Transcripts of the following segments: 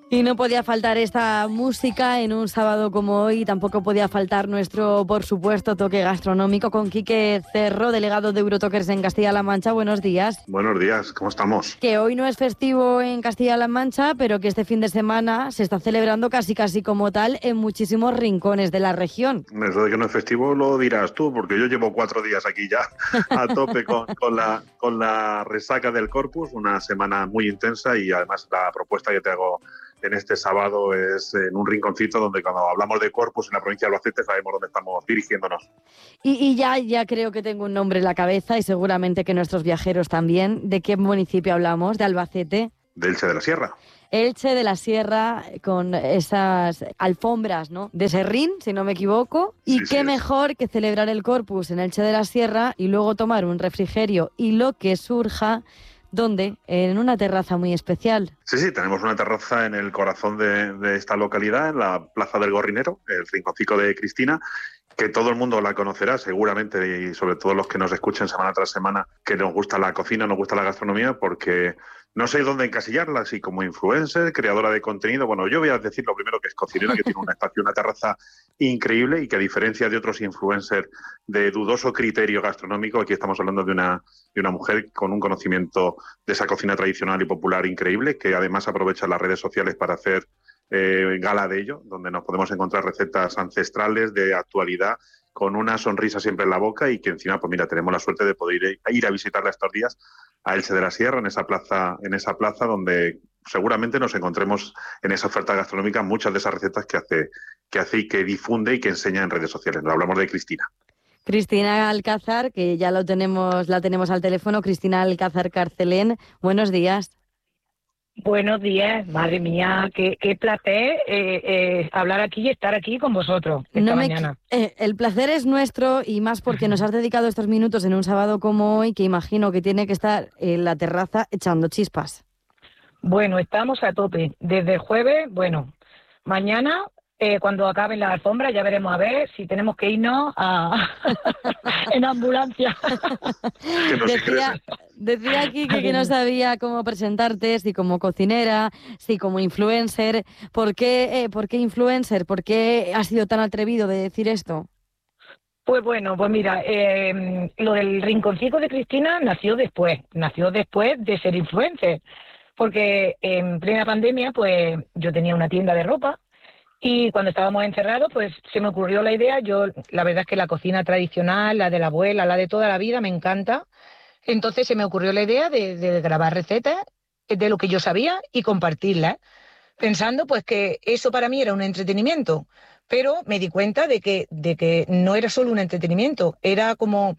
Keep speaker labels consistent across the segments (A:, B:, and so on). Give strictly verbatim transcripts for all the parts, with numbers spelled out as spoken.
A: Y no podía faltar esta música en un sábado como hoy, tampoco podía faltar nuestro, por supuesto, toque gastronómico con Quique Cerro, delegado de Eurotokers en Castilla-La Mancha. Buenos días.
B: Buenos días, ¿cómo estamos?
A: Que hoy no es festivo en Castilla-La Mancha, pero que este fin de semana se está celebrando casi casi como tal en muchísimos rincones de la región.
B: Eso de que no es festivo lo dirás tú, porque yo llevo cuatro días aquí ya a tope con, con, la, con la resaca del Corpus, una semana muy intensa y además la propuesta que te hago en este sábado es en un rinconcito donde cuando hablamos de Corpus en la provincia de Albacete sabemos dónde estamos dirigiéndonos.
A: Y, y ya, ya creo que tengo un nombre en la cabeza y seguramente que nuestros viajeros también. ¿De qué municipio hablamos? ¿De Albacete?
B: De Elche de la Sierra.
A: Elche de la Sierra, con esas alfombras, ¿no?, de serrín, si no me equivoco. Y
B: Sí,
A: qué
B: sí,
A: mejor que celebrar el Corpus en Elche de la Sierra y luego tomar un refrigerio y lo que surja. ¿Dónde? En una terraza muy especial.
B: Sí, sí, tenemos una terraza en el corazón de, de esta localidad, en la Plaza del Gorrinero, el rinconcito de Cristina, que todo el mundo la conocerá seguramente, y sobre todo los que nos escuchen semana tras semana, que nos gusta la cocina, nos gusta la gastronomía, porque no sé dónde encasillarla, si como influencer, creadora de contenido. Bueno, yo voy a decir lo primero, que es cocinera, que tiene un espacio, una terraza increíble y que a diferencia de otros influencers de dudoso criterio gastronómico, aquí estamos hablando de una, de una mujer con un conocimiento de esa cocina tradicional y popular increíble, que además aprovecha las redes sociales para hacer eh, gala de ello, donde nos podemos encontrar recetas ancestrales de actualidad con una sonrisa siempre en la boca y que encima, pues mira, tenemos la suerte de poder ir, ir a visitarla estos días a Elche de la Sierra, en esa plaza, en esa plaza donde seguramente nos encontremos en esa oferta gastronómica muchas de esas recetas que hace, que hace y que difunde y que enseña en redes sociales. Nos hablamos de Cristina.
A: Cristina Alcázar, que ya lo tenemos, la tenemos al teléfono. Cristina Alcázar Carcelén, buenos días.
C: Buenos días, madre mía, qué, qué placer eh, eh, hablar aquí y estar aquí con vosotros esta
A: no me,
C: mañana.
A: Eh, el placer es nuestro y más porque nos has dedicado estos minutos en un sábado como hoy, que imagino que tiene que estar en la terraza echando chispas.
C: Bueno, estamos a tope. Desde el jueves, bueno, mañana, eh, cuando acaben las alfombras, ya veremos a ver si tenemos que irnos a en ambulancia.
A: decía, decía aquí que, que no sabía cómo presentarte, si como cocinera, si como influencer. ¿Por qué, eh, ¿por qué influencer? ¿Por qué has sido tan atrevido de decir esto?
C: Pues bueno, pues mira, eh, lo del rinconcito de Cristina nació después, nació después de ser influencer, porque en plena pandemia, pues yo tenía una tienda de ropa. Y cuando estábamos encerrados, pues se me ocurrió la idea. Yo, la verdad es que la cocina tradicional, la de la abuela, la de toda la vida, me encanta. Entonces se me ocurrió la idea de, de grabar recetas de lo que yo sabía y compartirlas, pensando pues que eso para mí era un entretenimiento. Pero me di cuenta de que, de que no era solo un entretenimiento, era como...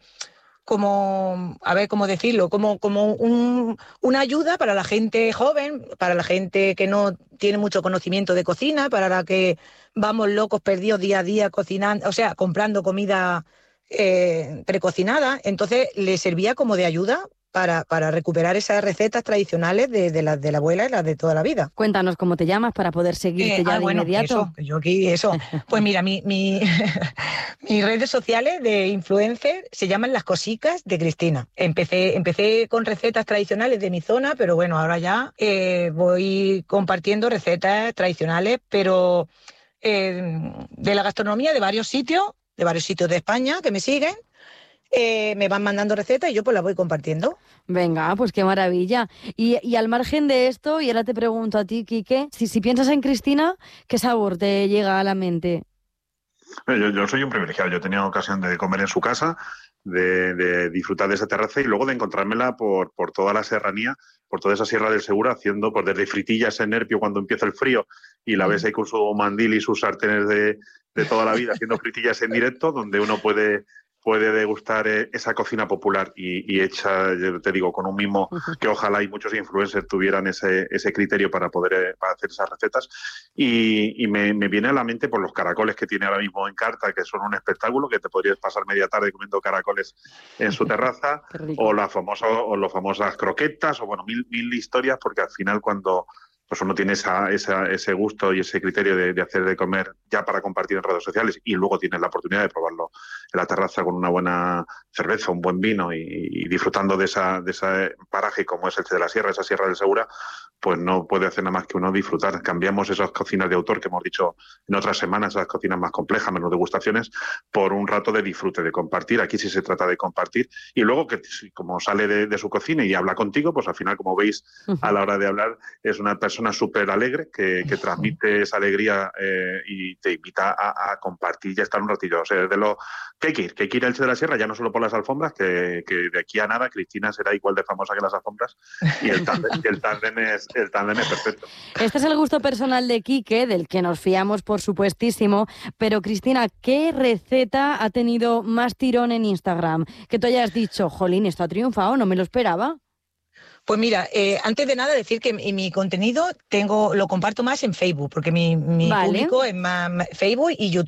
C: como, a ver cómo decirlo, como, como un, una ayuda para la gente joven, para la gente que no tiene mucho conocimiento de cocina, para la que vamos locos perdidos día a día cocinando, o sea, comprando comida eh, precocinada. Entonces le servía como de ayuda para, para recuperar esas recetas tradicionales de, de las de la abuela y las de toda la vida.
A: Cuéntanos cómo te llamas para poder seguirte
C: Eh,
A: ya
C: ah,
A: de
C: bueno,
A: inmediato.
C: Eso, yo aquí, eso. Pues mira, mi, mi, mis redes sociales de influencer se llaman Las Cosicas de Cristina. Empecé, empecé con recetas tradicionales de mi zona, pero bueno, ahora ya eh, voy compartiendo recetas tradicionales, pero eh, de la gastronomía de varios sitios, de varios sitios de España que me siguen. Eh, me van mandando recetas y yo pues las voy compartiendo.
A: Venga, pues qué maravilla. Y, y al margen de esto, y ahora te pregunto a ti, Quique, si, si piensas en Cristina, ¿qué sabor te llega a la mente?
B: Yo, yo soy un privilegiado, yo he tenido ocasión de comer en su casa, de, de disfrutar de esa terraza y luego de encontrármela por, por toda la serranía, por toda esa Sierra del Segura, haciendo pues desde fritillas en Nerpio cuando empieza el frío y la ves ahí con su mandil y sus sartenes de, de toda la vida, haciendo fritillas en directo, donde uno puede... puede degustar esa cocina popular y, y hecha, yo te digo, con un mimo que ojalá y muchos influencers tuvieran ese, ese criterio para poder para hacer esas recetas. Y, y me, me viene a la mente por los caracoles que tiene ahora mismo en carta, que son un espectáculo, que te podrías pasar media tarde comiendo caracoles en su terraza, o las famosas, o las famosas croquetas, o bueno, mil, mil historias, porque al final cuando pues uno tiene esa, esa, ese gusto y ese criterio de, de hacer de comer ya para compartir en redes sociales, y luego tienes la oportunidad de probarlo en la terraza con una buena cerveza, un buen vino y, y disfrutando de esa de ese paraje como es el de la Sierra, esa Sierra del Segura, pues no puede hacer nada más que uno disfrutar. Cambiamos esas cocinas de autor que hemos dicho en otras semanas, esas cocinas más complejas, menos degustaciones, por un rato de disfrute, de compartir. Aquí sí se trata de compartir, y luego que como sale de, de su cocina y habla contigo, pues al final, como veis, a la hora de hablar, es una persona súper alegre que, que transmite esa alegría eh, y te invita a, a compartir y a estar un ratillo. O sea, de lo que hay que ir, que hay que ir a Elche de la Sierra, ya no solo por las alfombras, que, que de aquí a nada Cristina será igual de famosa que las alfombras, y el tándem, y el tándem es, el tándem es perfecto.
A: Este es el gusto personal de Quique, del que nos fiamos por supuestísimo, pero Cristina, ¿qué receta ha tenido más tirón en Instagram? Que tú hayas dicho, jolín, esto ha triunfado, no me lo esperaba.
C: Pues mira, eh, antes de nada decir que mi, mi contenido tengo lo comparto más en Facebook, porque mi, mi
A: vale.
C: público es más Facebook y YouTube.